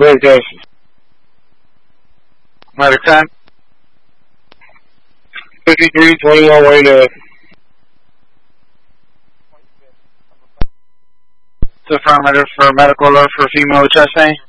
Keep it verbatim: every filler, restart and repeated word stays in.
Great day. Medic ten. fifty-three twenty-one way to It's affirmative for medical alert for female chest pain.